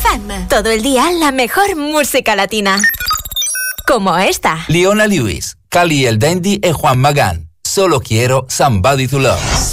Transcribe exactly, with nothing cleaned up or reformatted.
F M. Todo el día la mejor música latina. Como esta. Leona Lewis, Cali el Dandy y Juan Magán. Solo quiero Somebody to Love.